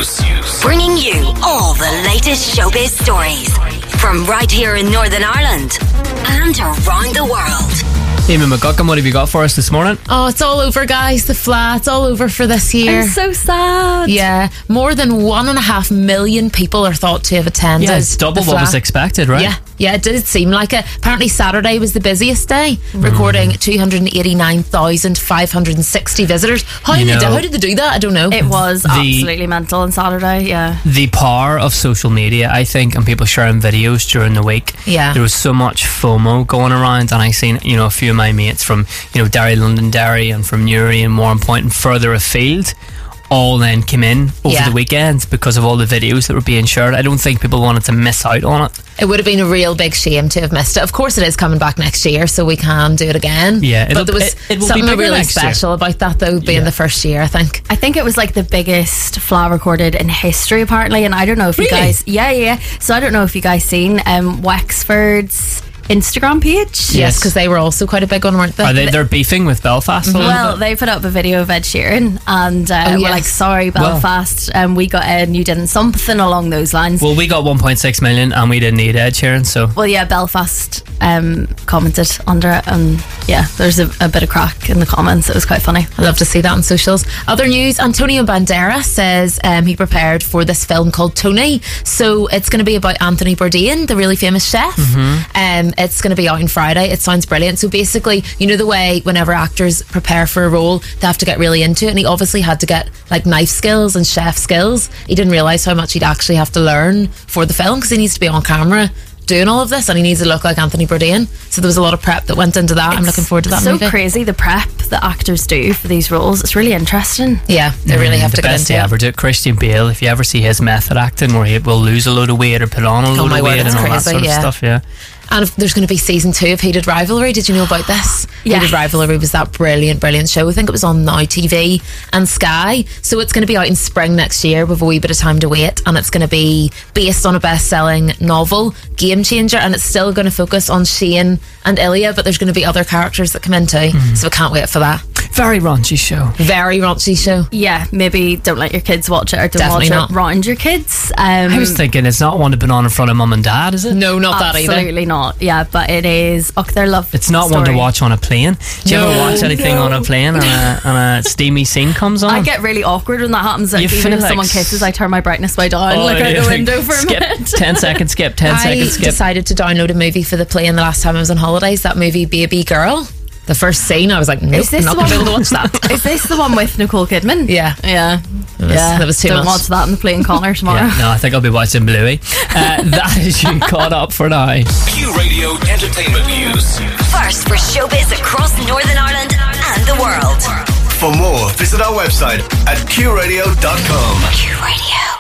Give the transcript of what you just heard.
News. Bringing you all the latest showbiz stories from right here in Northern Ireland and around the world. Eamon McGuckin, what have you got for us this morning? Oh, it's all over, guys. The Flat's all over for this year. I'm so sad. Yeah, more than 1.5 million people are thought to have attended. Yeah, it's double the what was Flat. expected, right? Yeah, it did seem like it. Apparently Saturday was the busiest day, recording 289,560 visitors. How did they do that? I don't know. It was absolutely mental on Saturday, yeah. The power of social media, I think, and people sharing videos during the week. Yeah. There was so much FOMO going around, and I seen, a few of my mates from, Derry, Londonderry, and from Newry and Warrenpoint and further afield, all then came in over the weekend because of all the videos that were being shared. I don't think people wanted to miss out on it. It would have been a real big shame to have missed it. Of course it is coming back next year, so we can do it again. Yeah, but there was it will something be really next special year about that, though, being the first year, I think. I think it was like the biggest Flat recorded in history, apparently, and I don't know if you guys... Yeah. So I don't know if you guys seen Wexford's Instagram page. Yes, because they were also quite a big one, weren't they? They're beefing with Belfast a little Well, bit? they put up a video of Ed Sheeran and we're like, sorry, Belfast, we got Ed, you didn't, something along those lines. Well, we got 1.6 million and we didn't need Ed Sheeran, so... Well, yeah, Belfast commented under it, and yeah, there's a bit of crack in the comments. It was quite funny. I love to see that on socials. Other news, Antonio Banderas says he prepared for this film called Tony. So it's going to be about Anthony Bourdain, the really famous chef. It's going to be out on Friday. It sounds brilliant. So basically, the way whenever actors prepare for a role, they have to get really into it, and he obviously had to get like knife skills and chef skills. He didn't realise how much he'd actually have to learn for the film, because he needs to be on camera doing all of this, and he needs to look like Anthony Bourdain. So there was a lot of prep that went into that. I'm looking forward to that movie. So crazy, the prep that actors do for these roles. It's really interesting. Yeah, they really have to get best into they it. ever do. Christian Bale, if you ever see his method acting where he will lose a load of weight or put on a load of weight and all that sort of stuff, And there's going to be season 2 of Heated Rivalry. Did you know about this? Yeah. Heated Rivalry was that brilliant show. I think it was on Now TV and Sky. So it's going to be out in spring next year with a wee bit of time to wait. And it's going to be based on a best-selling novel, Game Changer. And it's still going to focus on Shane and Ilya, but there's going to be other characters that come in too. So I can't wait for that. Very raunchy show. Very raunchy show. Yeah, maybe don't let your kids watch it, or don't Definitely watch not. it round your kids. I was thinking it's not one to put on in front of mum and dad, is it? No, not that either. Absolutely not. Yeah, but it is. Their love. It's not story. one to watch on a plane. Do you ever watch anything on a plane and a steamy scene comes on? I get really awkward when that happens. Like, You even feel if like someone kisses, I turn my brightness way down, Oh, look out yeah, the window for a skip, minute. 10 seconds skip, 10 seconds skip. I decided to download a movie for the plane the last time I was on holidays. That movie, Baby Girl. The first scene, I was like, nope, I'm not going to be able to watch that. Is this the one with Nicole Kidman? Yeah. That was too Don't much. watch that in the plane, Connor, tomorrow. Yeah, no, I think I'll be watching Bluey. That is you caught up for now. Q Radio Entertainment News. First for showbiz across Northern Ireland and the world. For more, visit our website at qradio.com. Q Radio.